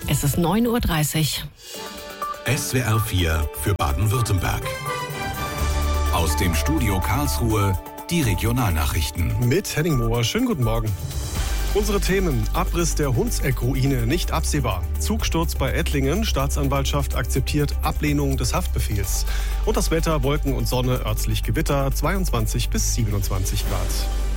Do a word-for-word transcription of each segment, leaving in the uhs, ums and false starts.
Es ist neun Uhr dreißig. S W R vier für Baden-Württemberg. Aus dem Studio Karlsruhe die Regionalnachrichten. Mit Henning Mohr. Schönen guten Morgen. Unsere Themen: Abriss der Hundseck-Ruine nicht absehbar. Zugsturz bei Ettlingen. Staatsanwaltschaft akzeptiert Ablehnung des Haftbefehls. Und das Wetter: Wolken und Sonne, örtlich Gewitter, zweiundzwanzig bis siebenundzwanzig Grad.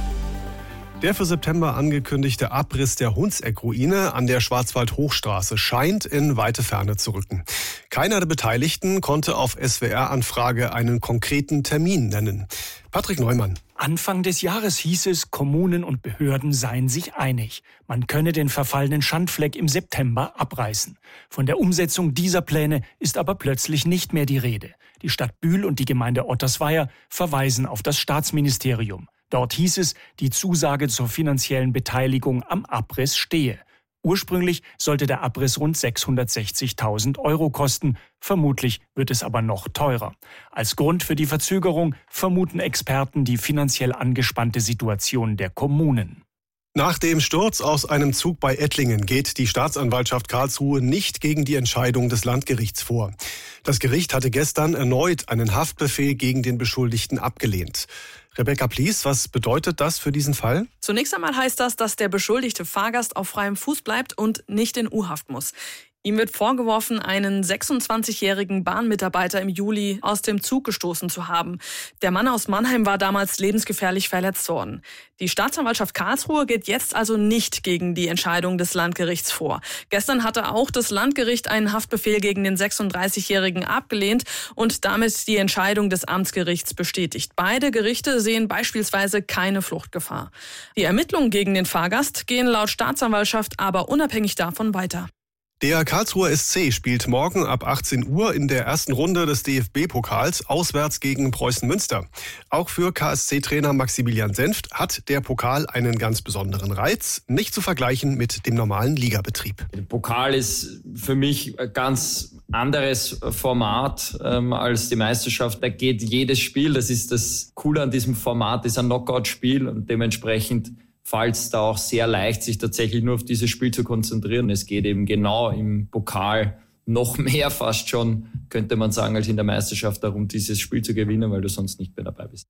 Der für September angekündigte Abriss der Hundseck-Ruine an der Schwarzwald-Hochstraße scheint in weite Ferne zu rücken. Keiner der Beteiligten konnte auf S W R-Anfrage einen konkreten Termin nennen. Patrick Neumann. Anfang des Jahres hieß es, Kommunen und Behörden seien sich einig. Man könne den verfallenen Schandfleck im September abreißen. Von der Umsetzung dieser Pläne ist aber plötzlich nicht mehr die Rede. Die Stadt Bühl und die Gemeinde Ottersweier verweisen auf das Staatsministerium. Dort hieß es, die Zusage zur finanziellen Beteiligung am Abriss stehe. Ursprünglich sollte der Abriss rund sechshundertsechzigtausend Euro kosten. Vermutlich wird es aber noch teurer. Als Grund für die Verzögerung vermuten Experten die finanziell angespannte Situation der Kommunen. Nach dem Sturz aus einem Zug bei Ettlingen geht die Staatsanwaltschaft Karlsruhe nicht gegen die Entscheidung des Landgerichts vor. Das Gericht hatte gestern erneut einen Haftbefehl gegen den Beschuldigten abgelehnt. Rebecca Plies, was bedeutet das für diesen Fall? Zunächst einmal heißt das, dass der beschuldigte Fahrgast auf freiem Fuß bleibt und nicht in U-Haft muss. Ihm wird vorgeworfen, einen sechsundzwanzigjährigen Bahnmitarbeiter im Juli aus dem Zug gestoßen zu haben. Der Mann aus Mannheim war damals lebensgefährlich verletzt worden. Die Staatsanwaltschaft Karlsruhe geht jetzt also nicht gegen die Entscheidung des Landgerichts vor. Gestern hatte auch das Landgericht einen Haftbefehl gegen den sechsunddreißigjährigen abgelehnt und damit die Entscheidung des Amtsgerichts bestätigt. Beide Gerichte sehen beispielsweise keine Fluchtgefahr. Die Ermittlungen gegen den Fahrgast gehen laut Staatsanwaltschaft aber unabhängig davon weiter. Der Karlsruher S C spielt morgen ab achtzehn Uhr in der ersten Runde des D F B-Pokals auswärts gegen Preußen Münster. Auch für K S C-Trainer Maximilian Senft hat der Pokal einen ganz besonderen Reiz, nicht zu vergleichen mit dem normalen Ligabetrieb. Der Pokal ist für mich ein ganz anderes Format ähm, als die Meisterschaft. Da geht jedes Spiel, das ist das Coole an diesem Format, ist ein Knockout-Spiel und dementsprechend fällt es da auch sehr leicht, sich tatsächlich nur auf dieses Spiel zu konzentrieren. Es geht eben genau im Pokal noch mehr fast schon, könnte man sagen, als in der Meisterschaft darum, dieses Spiel zu gewinnen, weil du sonst nicht mehr dabei bist.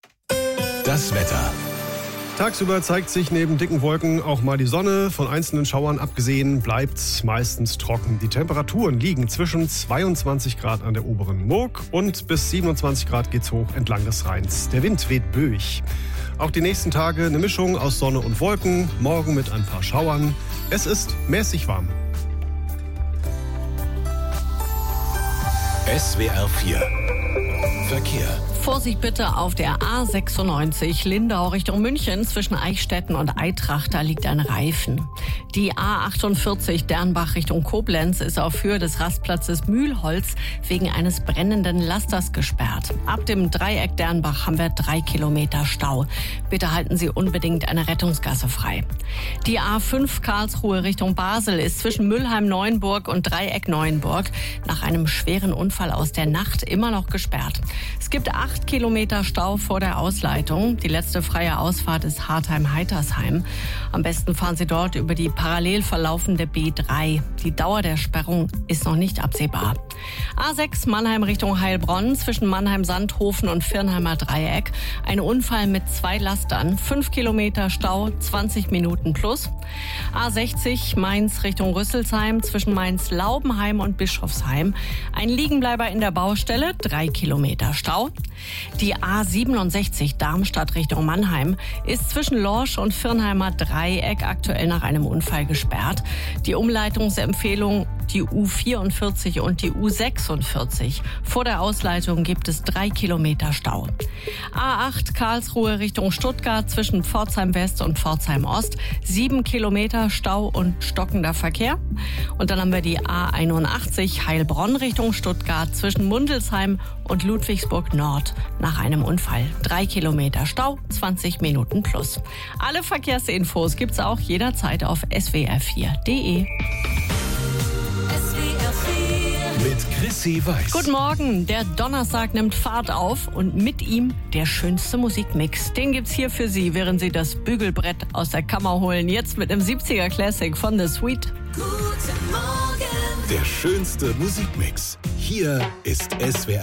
Das Wetter. Tagsüber zeigt sich neben dicken Wolken auch mal die Sonne. Von einzelnen Schauern abgesehen bleibt es meistens trocken. Die Temperaturen liegen zwischen zweiundzwanzig Grad an der oberen Murg und bis siebenundzwanzig Grad geht's hoch entlang des Rheins. Der Wind weht böig. Auch die nächsten Tage eine Mischung aus Sonne und Wolken, morgen mit ein paar Schauern. Es ist mäßig warm. S W R vier Verkehr. Vorsicht bitte auf der A sechsundneunzig Lindau Richtung München zwischen Eichstätten und Eitrach, da liegt ein Reifen. Die A achtundvierzig Dernbach Richtung Koblenz ist auf Höhe des Rastplatzes Mühlholz wegen eines brennenden Lasters gesperrt. Ab dem Dreieck Dernbach haben wir drei Kilometer Stau. Bitte halten Sie unbedingt eine Rettungsgasse frei. Die A fünf Karlsruhe Richtung Basel ist zwischen Müllheim-Neuenburg und Dreieck Neuenburg nach einem schweren Unfall aus der Nacht immer noch gesperrt. Es gibt acht Kilometer Stau vor der Ausleitung. Die letzte freie Ausfahrt ist Hartheim-Heitersheim. Am besten fahren Sie dort über die parallel verlaufende B drei. Die Dauer der Sperrung ist noch nicht absehbar. A sechs Mannheim Richtung Heilbronn zwischen Mannheim-Sandhofen und Virnheimer Dreieck. Ein Unfall mit zwei Lastern. Fünf Kilometer Stau, zwanzig Minuten plus. A sechzig Mainz Richtung Rüsselsheim zwischen Mainz-Laubenheim und Bischofsheim. Ein Liegenbleiber in der Baustelle, drei Kilometer Stau. Die A siebenundsechzig Darmstadt Richtung Mannheim ist zwischen Lorsch und Virnheimer Dreieck aktuell nach einem Unfall gesperrt. Die Umleitungsempfehlung die U vierundvierzig und die U sechsundvierzig. Vor der Ausleitung gibt es drei Kilometer Stau. A acht Karlsruhe Richtung Stuttgart zwischen Pforzheim West und Pforzheim Ost. Sieben Kilometer Stau und stockender Verkehr. Und dann haben wir die A einundachtzig Heilbronn Richtung Stuttgart zwischen Mundelsheim und Ludwigsburg Nord nach einem Unfall. Drei Kilometer Stau, zwanzig Minuten plus. Alle Verkehrsinfos gibt's auch jederzeit auf S W R vier Punkt D E. Mit Chris Sissy weiß. Guten Morgen, der Donnerstag nimmt Fahrt auf und mit ihm der schönste Musikmix. Den gibt's hier für Sie, während Sie das Bügelbrett aus der Kammer holen. Jetzt mit einem siebziger Classic von The Sweet. Guten Morgen. Der schönste Musikmix. Hier ist S W R